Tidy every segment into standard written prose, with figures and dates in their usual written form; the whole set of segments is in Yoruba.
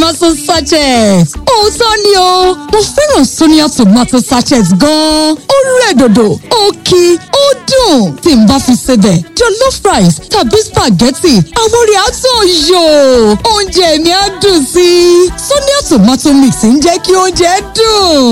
tomato sachet. Òótọ́ ni o, mo fẹ́ràn Sonia tomato sachet gan-an. Ó rẹ̀ dòdò, ó kí, ó dùn. Tí n bá fi sebẹ̀, jollof rice tàbí spaghetti, àwọn orí àtọ̀ yò. Oúnjẹ mi á dùn sí i. Sonia tomato mix ń jẹ́ kí oúnjẹ dùn.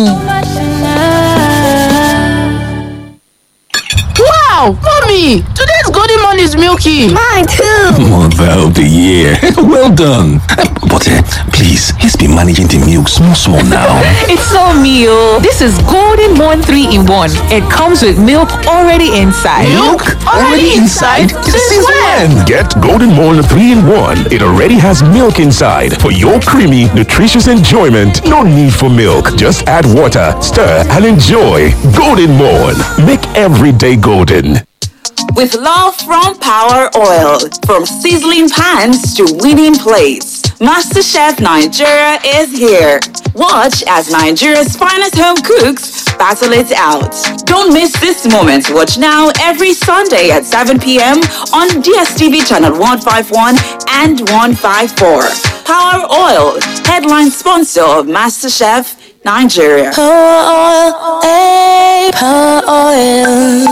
Wow, mommy, today's golden morn is milky. Mine too. Mother of the year. Well done. But please, let's be managing the milk small now. It's so meal. This is Golden Morn 3-in-1. It comes with milk already inside. Milk already inside? Since when? Get Golden Morn 3-in-1. It already has milk inside for your creamy, nutritious enjoyment. No need for milk. Just add water, stir, and enjoy. Golden Morn. Make every day golden. With love from Power Oil, from sizzling pans to winning plates, MasterChef Nigeria is here. Watch as Nigeria's finest home cooks battle it out. Don't miss this moment. Watch now every Sunday at 7 p.m. on DSTV channel 151 and 154. Power Oil, headline sponsor of MasterChef Nigeria. Power oil, hey, Power oil.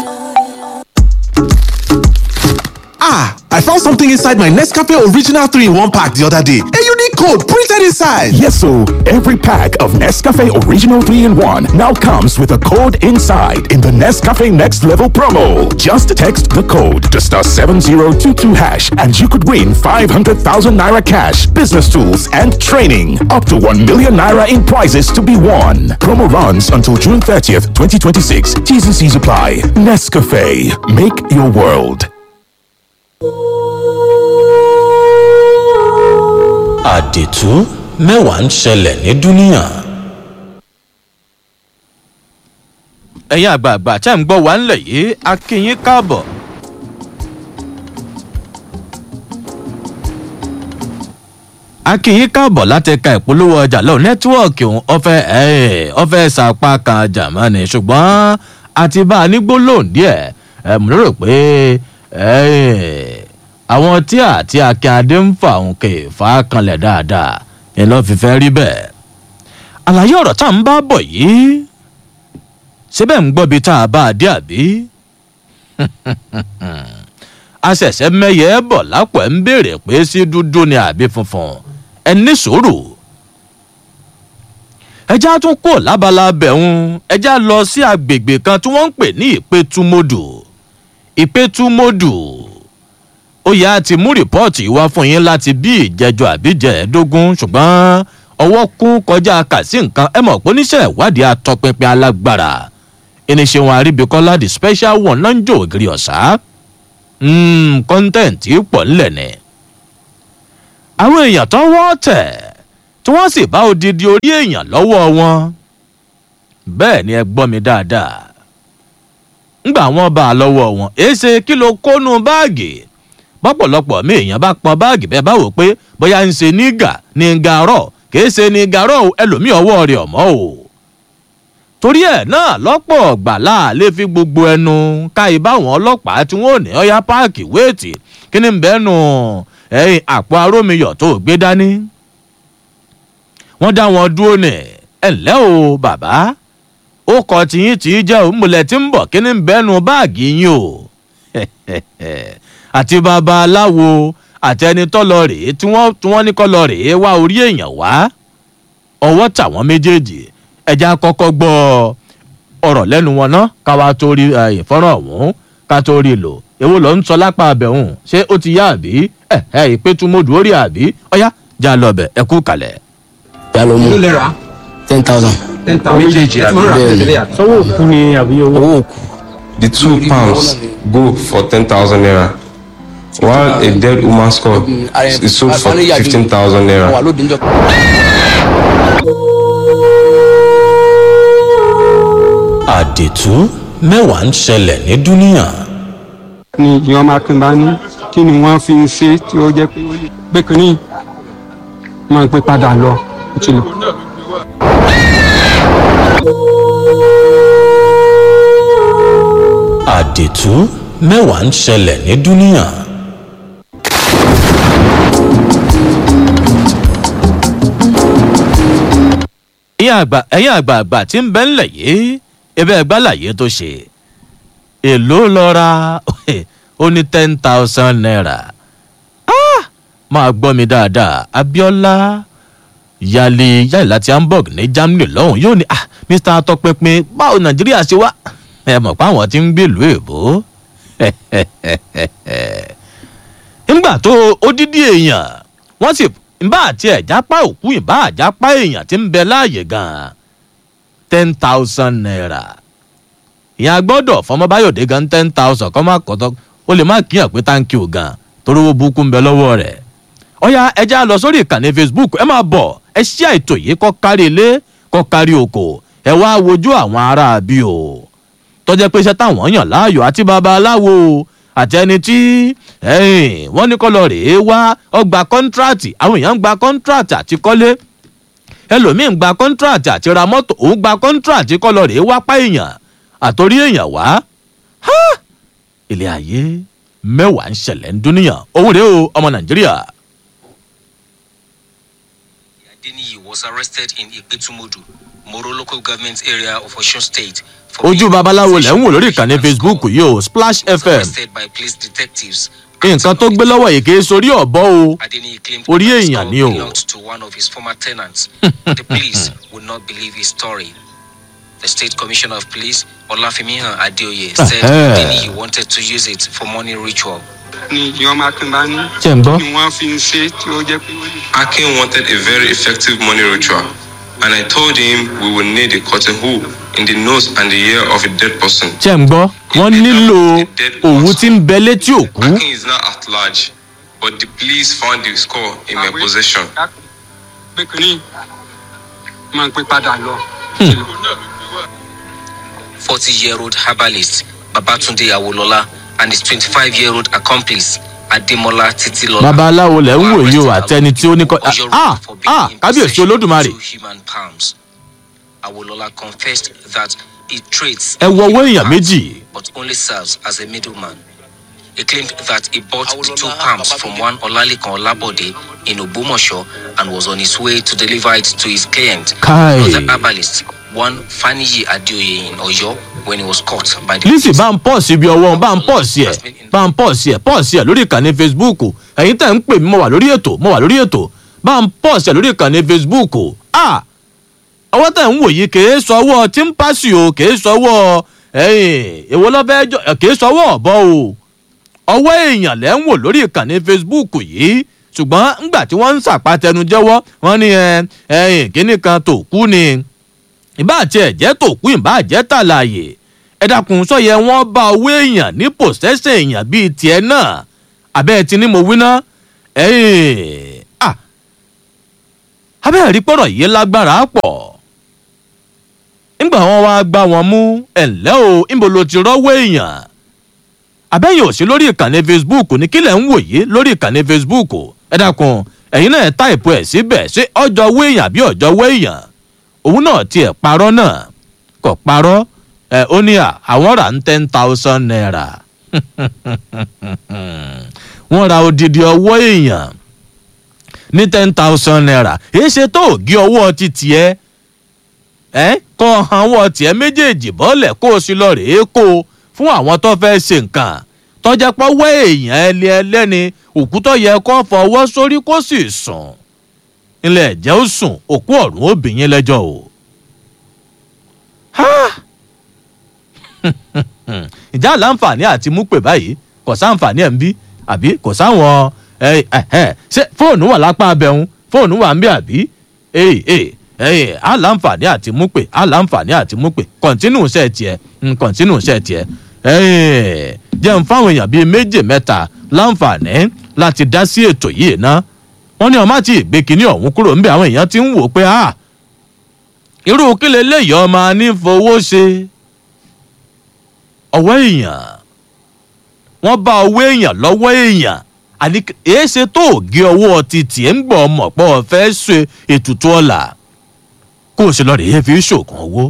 Ah, I found something inside my Nescafe Original 3-in-1 pack the other day. A unique code printed inside. Yes, so every pack of Nescafe Original 3-in-1 now comes with a code inside in the Nescafe Next Level promo. Just text the code to *7022# and you could win 500,000 naira cash, business tools, and training. Up to 1 million naira in prizes to be won. Promo runs until June 30th, 2026. T's and C's apply. Nescafe. Make your world. Àdìtú mẹ́wàá ń ṣẹlẹ̀ ní dúníà. ẹ̀yin àgbààgbà tẹ́ ń gbọ́ wá ńlẹ̀ yìí a kí yín káàbọ̀. a kí yín káàbọ̀ láti ẹ̀ka ìpolówó ọjà lọ́wọ́ nẹ́tíwọ́ọ̀kì òun ọ̀fẹ́ sàpá kan jàmánì ṣùgbọ́n àti bá a ní gbólóhùn díẹ̀ mo lérò pé àwọn tí àti akíndé ń fa òun kè fà á kanlẹ̀ dáadáa ni lọ́ọ́ fi fẹ́ rí bẹ́ẹ̀. àlàyé ọ̀rọ̀ tá à ń bá bọ̀ yìí síbẹ̀ ń gbọ́ bí tá a bá a dé àbí. a ṣẹ̀ṣẹ̀ mẹ́yẹ bọ̀ lápò ẹ̀ ń béèrè pé sí dúdú ni àbí funfun ẹ ní sùúrù. ẹjá tún kò lábala bẹ̀hùn ẹjá lọ sí agbègbè kan tí wọ́n ń pè ní ìpẹ́tùmọ́dù. ó yá ti mú rìpọ́ọ̀tì wá fún yín láti bí ìjẹjọ àbíjẹ̀ẹ́dógún ṣùgbọ́n ọwọ́ kún kọjá kà sí nǹkan ẹ mọ̀ pé oníṣẹ́ ìwádìí atọpinpin alágbára ẹniṣẹ́ wọn àríbíkọ́lá the special one náà ń jò ògiri ọ̀sá kọ́ńtẹ́ǹtì pọ̀ ńlẹ̀ ni. àwọn èèyàn tó wọ́n tẹ̀ tí wọ́n sì bá odidi orí èèyàn lọ́wọ́ wọn bẹ́ẹ̀ ni ẹ gbọ́ mi dáadáa ńgbà wọn bá a lọ́wọ́ wọn èsè kí ló kónú báàgì bọ́pọ̀lọpọ̀ mi èèyàn bá pọn báàgì bẹ́ẹ̀ bá wò pé bóyá ń ṣe nígà ní gàárọ̀ kìí ṣe ní gàárọ̀ ẹlòmíì ọwọ́ rẹ̀ ọ̀mọ́ o. torí ẹ̀ náà lọ́pọ̀ gbàlá lè fi gbogbo ẹnu ká ìbáwọn ọlọ́pàá tí wọ́n ò ní ọ̀yá páàkì wéètì kí ni bẹ́ẹ̀ nù ẹ̀yìn àpò arómiyọ̀ tó gbé dání. wọ́n dá wọn dúró ní ẹ̀ǹlẹ́ o bàbá ó kọ tiyín tí jẹ́ òmùlẹ̀ tí ń bọ̀ kí ni bẹ́ẹ̀ nù báàgì yín o. àti bàbá aláwo àtẹni tọ́lọ rèé tí wọ́n ní kọ́lọ rèé wá orí èèyàn wá ọwọ́ tàwọn méjèèjì ẹja kọ́kọ́ gbọ́ ọ̀rọ̀ lẹ́nu wọn náà káwa tó rí ìfọ́nrán ọ̀hún ká tó rí lò èwo ló ń sọ lápá abẹ́hùn ṣé ó ti yá àbí ìpẹ́tùmọ́dù orí àbí ọ̀yá já lọ bẹ̀ ẹ kú kalẹ̀. yà ló mú 10,000. 10,000 méjèèjì àbí sọ́wọ́ òkú ni àbí owó òkú. The 2 pounds go for 10,000 naira. While a dead woman's skull is sold for 15,000 naira. Àdìtú mẹ́wàá ń ṣẹlẹ̀ ní dúníà. ni ìyọ́n máa kí n bá ní kí ni wọ́n fi ń ṣe tí ó jẹ́ pé kínní máa ń pè padà lọ ó ti lọ. Àdìtú mẹ́wàá ń ṣẹlẹ̀ ní dúníà. ẹ̀yin àgbààgbà tí ń bẹ ńlẹ̀ yìí ebe ẹgbẹ́ àlàyé tó ṣe èló lọ ra ó ní 10,000 naira máa gbọ́ mi dáadáa Abíọ́lá yálé láti Hamburg ní Germany lọ́hùn yóò ní Mr. Atọ́pinpin báwo Nàìjíríà ṣe wá ẹ mọ̀ pé àwọn tí ń gbèlú èbó nígbà tó odidi èèyàn wọ́n sì ìbá àti ẹ̀jápá òkú ìbá àjápá èèyàn tí ń bẹ láàyè gan-an 10,000 naira ìyẹn agbọ́dọ̀ fọmọbáyọ̀dé gan 10,000 kọ́ máa kọ́tọ́ ó lè má kíyàn pé táǹkì ò gan torí owó burúkú ń bẹ lọ́wọ́ rẹ̀ ọ̀ya ẹja lọ sórí ìkànnì Facebook ẹ máa bọ̀ ẹ ṣí àìtò yìí kọ́ kárí ilé kọ́ kárí oko ẹ wá wojú àwọn ará bí o tọ́jẹ́ pé iṣẹ́ táwọn yàn láàyò àti babaláwo àti ẹni tí wọ́n ní kọ́ lọ rèé wá ọgbà kọ́ńtíráàtì àwọn èèyàn ń gba kọ́ńtíráàtì àti kọ́lé ẹlòmíì ń gba kọ́ńtíráàtì àti ra mọ́tò òun gba kọ́ńtíráàtì kọ́ lọ rèé wá pa èèyàn àtòrí èèyàn wá ilé ayé mẹ́wàá ń ṣẹlẹ̀ ń dúníyàn òun rèé o ọmọ Nàìjíríà. Adeniyi was arrested in Ipetumodu, Moro local government area of Osun State. Ojú babaláwo lẹ́ ń wò lórí ìkànnì Facebook yìí o Splash FM. Nǹkan tó gbé lọ́wọ́ yìí kì í sórí ọ̀bọ o orí èèyàn ni o. The police would not believe his story. The State Commissioner of Police, Olafimihan Adeoye, said Adeniyi wanted to use it for money ritual. Akin wanted a very effective money ritual, and I told him we would need a cotton wool in the nose and the ear of a dead person. Chembo, wọ́n nílò òwú tí ń bẹ létí òkú. Akin is not at large, but the police found the score in my possession. 40-year-old herbalist Babatunde Awolola and his 25-year-old accomplice Ademola Titilola. Babaláwo lẹ́ ń wò yìí o àtẹni tí ó ní kọ́ kábíyèsí Olódùmarè. Awolola confessed that he trades ẹ wọ owó èèyàn méjì. but only serves as a middleman. He claimed that he bought the 2 palms from one Olalekan Olabode in Ogbomoso and was on his way to deliver it to his client, another herbalist, one Faniyi Adeoye in Oyo, when he was caught by the police. Bá ń pọ̀ sí ibi ọwọ́ bá ń pọ̀ sí ẹ̀ lórí ìkànnì Facebook ẹ̀yin tẹ̀ ń pè mí mo wà lórí ètò bá ń pọ̀ sí ẹ̀ lórí ìkànnì Facebook ọwọ́ tẹ̀ ń wò yìí kìí sọwọ́ tí ń pàṣẹ o kìí sọwọ́ èwo lọ́bẹ̀ ẹjọ́ kìí sọwọ́ ọ̀bọ o ọwọ́ èèyàn lẹ́ ń wò lórí ìkànnì Facebook yìí ṣùgbọ́n ńgbà tí wọ́n ń sàpàtẹnu jẹ́wọ́ wọ́n ní kíní kan tó kú ni ìbá àti ẹ̀jẹ̀ tó kú ìbá àjẹ́ tàlàyé ẹ dákun sọ́yẹ wọ́n bá owó èèyàn ní pòṣẹ́ṣẹ̀ èèyàn bíi tiẹ̀ náà abẹ́ ti ní mo wí ná abẹ́ rí pọ̀rọ̀ yìí lágbára pọ̀ nígbà wọn wá gbá wọn mú ẹ̀ǹlẹ́ o níbo ló ti rọ́wọ́ èèyàn abẹ́yìn òsì lórí ìkànnì Facebook ní kílẹ̀ ń wò yìí lórí ìkànnì Facebook ẹ dákun ẹ̀yin náà táìpù ẹ̀ síbẹ̀ ṣé ọjọ́ owó èèyàn àbí ọjọ́ owó èèyàn òun náà tiẹ̀ parọ́ náà kò parọ́ ó ní àwọn rà ń 10,000 naira wọ́n ra odidi ọwọ́ èèyàn ní 10,000 naira èyí ṣe tó gé ọwọ́ ti tiẹ̀ kọ́ àwọn tiẹ̀ méjèèjì bọ́lẹ̀ kó o sì lọ rèé kó o fún àwọn tó fẹ́ ṣe nǹkan tọ́jà pọ́wọ́ èèyàn ẹlẹ́ni òkú tó yẹ kó fọwọ́ sórí kó sì sùn ilé ẹ̀jẹ̀ ó sùn òkú ọ̀run obìnrin lẹ́jọ́ o. ìjà láǹfààní àti mú pè báyìí kò sáǹfààní ẹ̀ ń bí àbí kò sáwọn ṣé fóònù wà lápá abẹ́hùn fóònù wà ń bí àbí àlàǹfààní àti mú pè àlàǹfààní àti mú pè kọ̀ǹtínú iṣẹ́ tiẹ̀ jẹ́ ń fáwọn èèyàn bíi méjì mẹ́ta láǹfààní láti dá sí ètò yìí ná wọ́n ní ọmọ àti ìgbé kínní ọ̀hún kúrò ńbẹ àwọn èèyàn ti ń wò pé irú kí leléyìí ọmọ ní fowó ṣe ọwọ́ èèyàn wọ́n bá owó èèyàn lọ́wọ́ èèyàn àní èéṣe tó gé ọwọ́ ti tiẹ̀ ń gbọ́ ọmọ pọ̀ fẹ́ ṣe ètùtù ọ̀la kó o ṣe lọ rèé fi ṣògùn owó.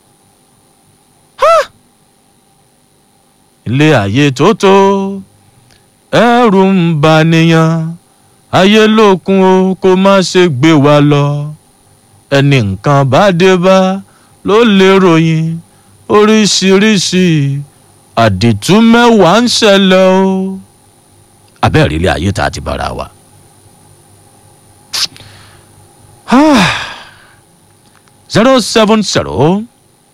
ilé ayé tó tó ẹrù ń bà nìyàn ayé lókun o kó má ṣe gbé wa lọ ẹni nǹkan bá dé bá ló lè ròyìn oríṣiríṣi àdìtú mẹ́wàá ń ṣẹlẹ̀ o. abẹ́rẹ́ ilé ayé tá a ti bára wa. 070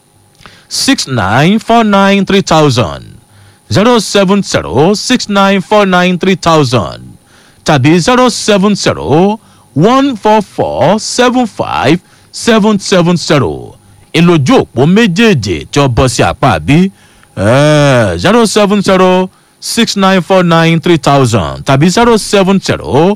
6949 3000 070 6949 3000 tàbí 070 144 75 770 ìlójú òpó méjèèjì tí ó bọ́ sí apá bí 070 6949 3000 tàbí 070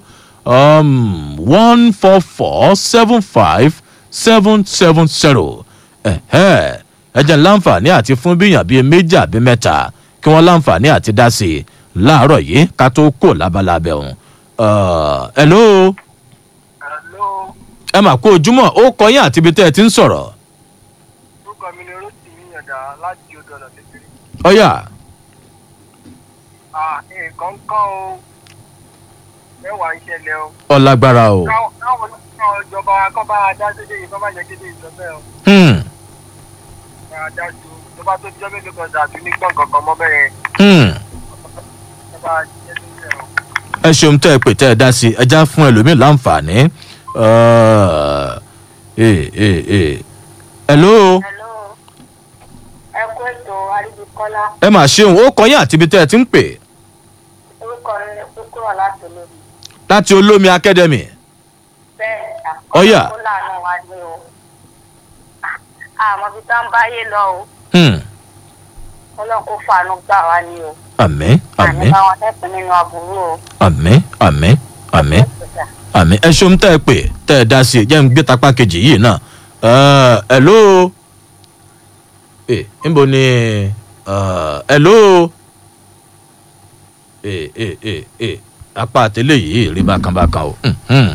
144 75 770 ẹ jẹ́ láǹfààní àti fún bíyàn bíi méjì àbí mẹ́ta kí wọ́n láǹfààní àti dá sí i láàárọ̀ yìí ká tó kó lábalábẹ́ òun. Hello. ẹ mà kó ojúmọ́ ó kọ yín àti ibi tẹ́ ẹ ti ń sọ̀rọ̀. orúkọ mi ni Rótìmí Yàndá láti odò ọ̀nà kékeré. ọ̀yà. nǹkan kan o mẹ́wàá ń ṣẹlẹ̀ o. ọlágbára o. káwọn ìjọba kan bá a dá sédè yìí kan bá yẹ kéde ìjọba ẹ o. adájú ìjọba tó jẹ́ mélòó kan dàbí ní gbọ̀ngàn kan mọ́ bẹ́ẹ̀. ẹ ṣeun tẹ́ ẹ pè tẹ́ ẹ dá sí ẹ já fún ẹlòmíì láǹfààní. Hello. ẹ kú ètò Àríbíkọ́lá. ẹ mà ṣeun ó kọ yín àti ibi tẹ́ ẹ ti ń pè. orúkọ rẹ ni kúkúrọ̀ láti olómi. láti olómi academy. bẹ́ẹ̀ ọ̀yà. àkókò làánú wa ni o. àmọ́ bí tá ń báyé lọ o. ọlọ́run kò fàánú gbà wá ni o. àmín àmín. àní báwọn tẹ́sán nínú aburú o. àmín àmín àmín àmín ẹ ṣeun tẹ́ ẹ pè tẹ́ ẹ dá sí ẹ jẹ́ ń gbé tapá kejì yìí náà. Hello. níbo ni hello. apá àtẹlẹ yìí rí bákan bákan o.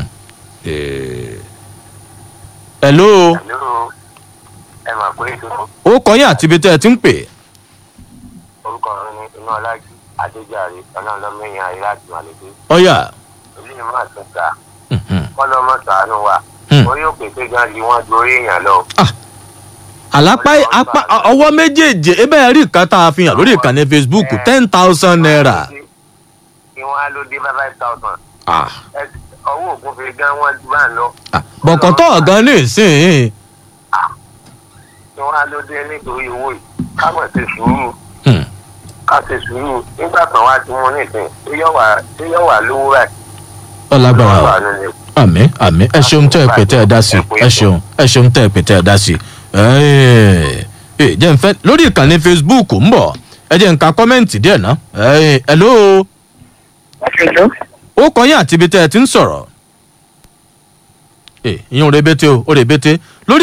Hello. ẹ máa pé ètò. ó kọ yín àti ibi tẹ́ ẹ ti ń pè. orúkọ mi ni inú ọlájú adéjàre ọlọ́ọ̀lọ́mẹ́yìn ayé láti màlẹ́dẹ́. ọ̀yà. ilé ìmọ̀ àtúntà kọ́lọ́mọ sàánú wa orí òkè tó gan ju wọn lórí èèyàn lọ. àlápá apá ọwọ́ méjèèjì ebe rí nǹkan tá a fi hàn lórí ìkànnì Facebook 10,000 naira. kí wọ́n á ló dé 5,000. ọwọ́ òkú fi gan wọn bá ń lọ. bọ̀kọ̀tọ̀ gan ní ìsìn. kí wọ́n á ló dé nítorí owó yìí ká mọ̀ ṣe sùúrù. ká ṣe sùúrù nígbà kan wá tí mo nìsín tó yọ wà lówó rẹ̀. ọlágbára o àmín àmín ẹ ṣeun tẹ́ ẹ pè tẹ́ ẹ dá sí ẹ ṣeun tẹ́ ẹ pè tẹ́ ẹ dá sí. jẹ́ n fẹ́ lórí ìkànnì Facebook ń bọ̀ ẹ jẹ́ n ka kọ́mẹ́ǹtì díẹ̀ ná. Hello. ó kọ́ yín àti ibi tẹ́ ẹ ti ń sọ̀rọ̀. ìyún rebete o rebete lórí.